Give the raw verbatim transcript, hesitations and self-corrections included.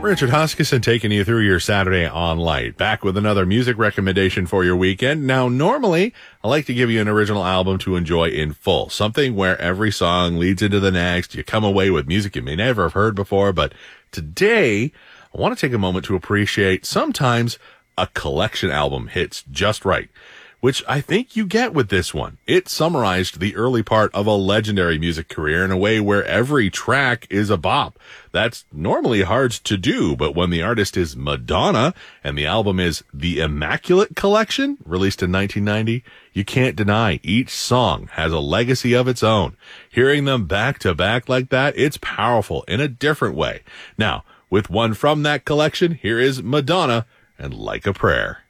Richard Huskisson taking you through your Saturday on Light. Back with another music recommendation for your weekend. Now, normally, I like to give you an original album to enjoy in full. Something where every song leads into the next. You come away with music you may never have heard before. But today, I want to take a moment to appreciate sometimes a collection album hits just right, which I think you get with this one. It summarized the early part of a legendary music career in a way where every track is a bop. That's normally hard to do, but when the artist is Madonna and the album is The Immaculate Collection, released in nineteen ninety, you can't deny each song has a legacy of its own. Hearing them back to back like that, it's powerful in a different way. Now, with one from that collection, here is Madonna and Like a Prayer.